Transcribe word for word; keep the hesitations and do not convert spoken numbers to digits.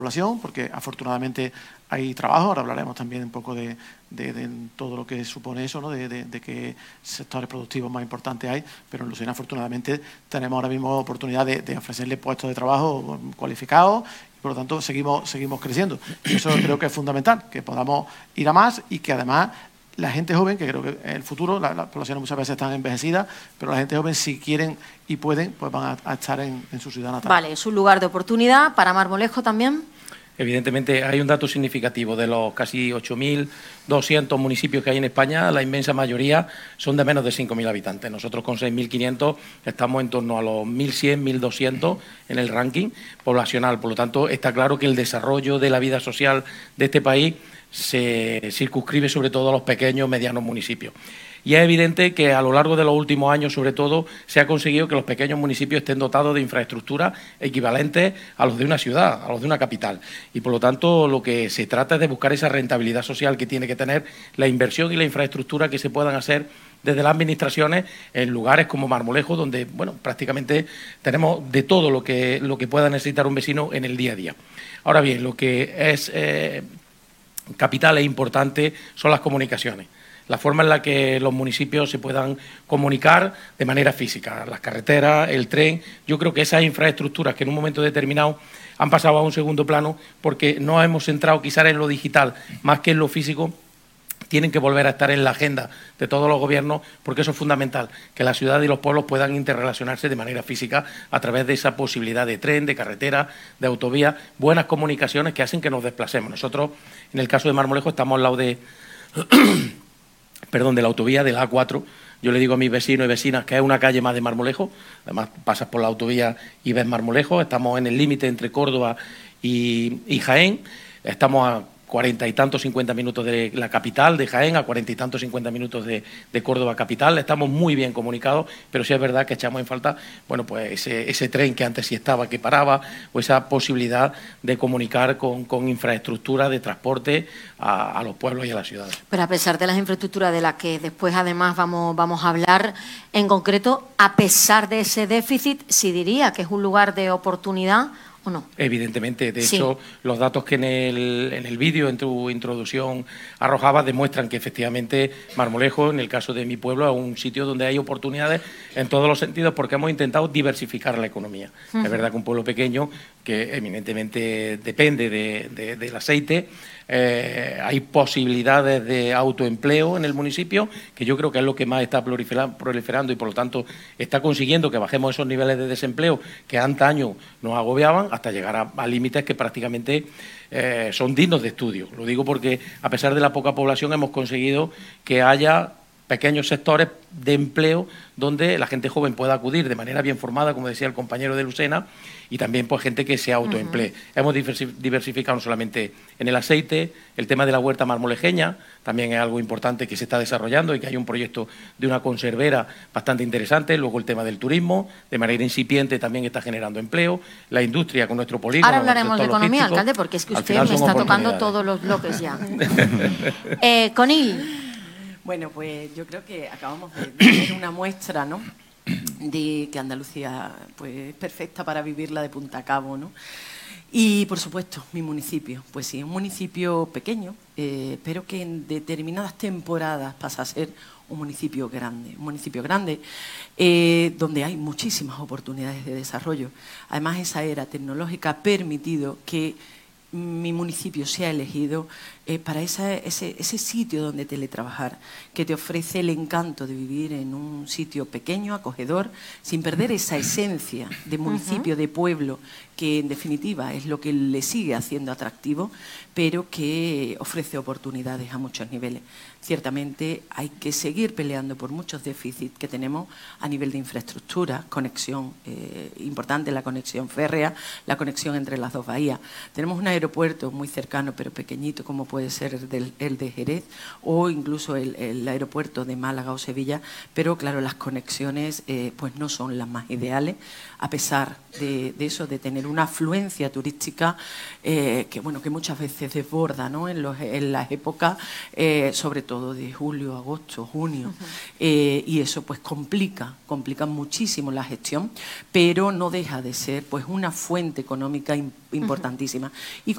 población, porque afortunadamente hay trabajo. Ahora hablaremos también un poco de, de, de todo lo que supone eso, ¿no? de, de, de qué sectores productivos más importantes hay, pero en Lucena afortunadamente tenemos ahora mismo oportunidad de, de ofrecerle puestos de trabajo cualificados y por lo tanto seguimos, seguimos creciendo. Y eso creo que es fundamental, que podamos ir a más y que además la gente joven, que creo que es el futuro, las la poblaciones muchas veces están envejecidas, pero la gente joven, si quieren y pueden, pues van a, a estar en, en su ciudad natal. Vale, es un lugar de oportunidad para Marmolejo también. Evidentemente hay un dato significativo. De los casi ocho mil doscientos municipios que hay en España, la inmensa mayoría son de menos de cinco mil habitantes. Nosotros con seis mil quinientos estamos en torno a los mil cien, mil doscientos en el ranking poblacional. Por lo tanto, está claro que el desarrollo de la vida social de este país se circunscribe sobre todo a los pequeños y medianos municipios. Y es evidente que a lo largo de los últimos años, sobre todo, se ha conseguido que los pequeños municipios estén dotados de infraestructuras equivalentes a los de una ciudad, a los de una capital. Y, por lo tanto, lo que se trata es de buscar esa rentabilidad social que tiene que tener la inversión y la infraestructura que se puedan hacer desde las administraciones en lugares como Marmolejo, donde, bueno, prácticamente tenemos de todo lo que, lo que pueda necesitar un vecino en el día a día. Ahora bien, lo que es eh, capital e importante son las comunicaciones. La forma en la que los municipios se puedan comunicar de manera física, las carreteras, el tren. Yo creo que esas infraestructuras que en un momento determinado han pasado a un segundo plano porque no hemos centrado quizás en lo digital más que en lo físico, tienen que volver a estar en la agenda de todos los gobiernos, porque eso es fundamental, que la ciudad y los pueblos puedan interrelacionarse de manera física a través de esa posibilidad de tren, de carretera, de autovía, buenas comunicaciones que hacen que nos desplacemos. Nosotros, en el caso de Marmolejo, estamos al lado de... perdón, de la autovía de la A cuatro. Yo le digo a mis vecinos y vecinas que es una calle más de Marmolejo, además pasas por la autovía y ves Marmolejo, estamos en el límite entre Córdoba y, y Jaén, estamos a cuarenta y tantos, cincuenta minutos de la capital, de Jaén, a cuarenta y tantos, cincuenta minutos de, de Córdoba capital. Estamos muy bien comunicados, pero sí es verdad que echamos en falta, bueno, pues ese, ese tren que antes sí estaba, que paraba, o esa posibilidad de comunicar con, con infraestructura de transporte a, a los pueblos y a las ciudades. Pero a pesar de las infraestructuras de las que después además vamos, vamos a hablar, en concreto, a pesar de ese déficit, sí diría que es un lugar de oportunidad. ¿O no? Evidentemente. De sí. hecho, los datos que en el, en el vídeo, en tu introducción, arrojabas, demuestran que efectivamente Marmolejo, en el caso de mi pueblo, es un sitio donde hay oportunidades en todos los sentidos, porque hemos intentado diversificar la economía. Uh-huh. Es verdad que un pueblo pequeño, que eminentemente depende de, de, del aceite, eh, hay posibilidades de autoempleo en el municipio, que yo creo que es lo que más está proliferando y, por lo tanto, está consiguiendo que bajemos esos niveles de desempleo que antaño nos agobiaban, hasta llegar a, a límites que prácticamente eh, son dignos de estudio. Lo digo porque, a pesar de la poca población, hemos conseguido que haya pequeños sectores de empleo donde la gente joven pueda acudir de manera bien formada, como decía el compañero de Lucena, y también pues gente que se autoemplee. Uh-huh. Hemos diversificado no solamente en el aceite, el tema de la huerta marmolejeña también es algo importante que se está desarrollando y que hay un proyecto de una conservera bastante interesante. Luego el tema del turismo, de manera incipiente, también está generando empleo. La industria con nuestro polígono. Ahora hablaremos de economía, alcalde, porque es que usted me está tocando todos los bloques ya. eh, Conil. Bueno, pues yo creo que acabamos de tener una muestra, ¿no?, de que Andalucía pues es perfecta para vivirla de punta a cabo, ¿no? Y, por supuesto, mi municipio. Pues sí, un municipio pequeño, eh, pero que en determinadas temporadas pasa a ser un municipio grande. Un municipio grande eh, donde hay muchísimas oportunidades de desarrollo. Además, esa era tecnológica ha permitido que mi municipio se ha elegido eh, para esa, ese, ese sitio donde teletrabajar, que te ofrece el encanto de vivir en un sitio pequeño, acogedor, sin perder esa esencia de municipio, uh-huh. de pueblo, que en definitiva es lo que le sigue haciendo atractivo, pero que ofrece oportunidades a muchos niveles. Ciertamente hay que seguir peleando por muchos déficits que tenemos a nivel de infraestructura, conexión, eh, importante la conexión férrea, la conexión entre las dos bahías. Tenemos un aeropuerto muy cercano pero pequeñito, como puede ser el, del, el de Jerez o incluso el, el aeropuerto de Málaga o Sevilla, pero claro, las conexiones eh, pues no son las más ideales, a pesar de, de eso, de tener una afluencia turística eh, que, bueno, que muchas veces desborda, ¿no?, en, los, en las épocas, eh, sobre todo de julio, agosto, junio, uh-huh. eh, y eso pues complica, complica muchísimo la gestión, pero no deja de ser pues una fuente económica importantísima. Uh-huh. Y